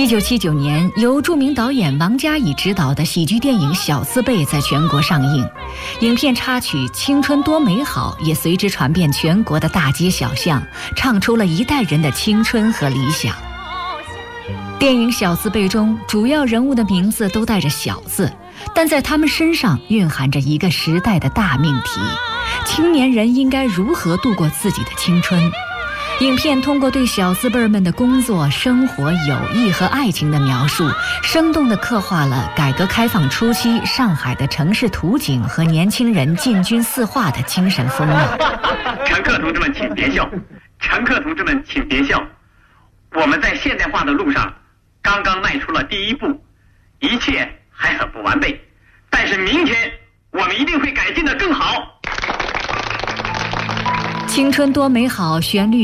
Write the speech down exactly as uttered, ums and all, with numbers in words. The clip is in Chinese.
一九七九年，由著名导演王家乙执导的喜剧电影《小四辈》在全国上映，影片插曲《青春多美好》也随之传遍全国的大街小巷，唱出了一代人的青春和理想。电影《小四辈》中，主要人物的名字都带着“小”字，但在他们身上蕴含着一个时代的大命题：青年人应该如何度过自己的青春。影片通过对小四辈们的工作、生活、友谊和爱情的描述，生动地刻画了改革开放初期上海的城市图景和年轻人进军四化的精神风貌。 乘客同志们，请别笑！乘客同志们，请别笑！我们在现代化的路上刚刚迈出了第一步，一切还很不完备，但是明天我们一定会改进得更好。 青春多美好，旋律